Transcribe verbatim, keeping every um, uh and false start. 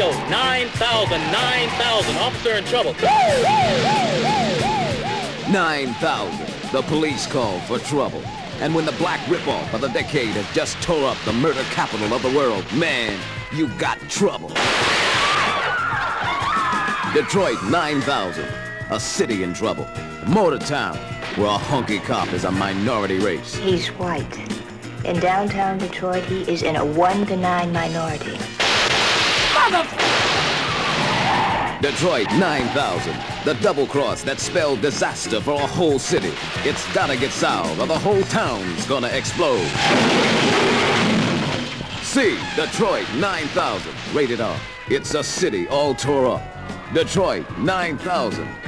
go. nine thousand, nine thousand. Officer in trouble. nine thousand. The police call for trouble. And when the black ripoff of the decade has just tore up the murder capital of the world, man, you got trouble. Detroit nine thousand. A city in trouble. Motortown, where a honky cop is a minority race. He's white. In downtown Detroit, he is in a one to nine minority. Mother... Detroit nine thousand. The double cross that spelled disaster for a whole city. It's gotta get solved or the whole town's gonna explode. See Detroit nine thousand. Rated R. It's a city all tore up. Detroit nine thousand.